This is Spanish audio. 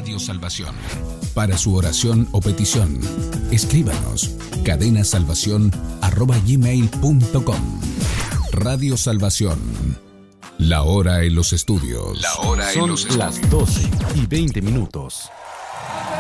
Radio Salvación. Para su oración o petición, escríbanos cadenasalvacion@gmail.com. Radio Salvación. La hora en los estudios. Son las 12:20.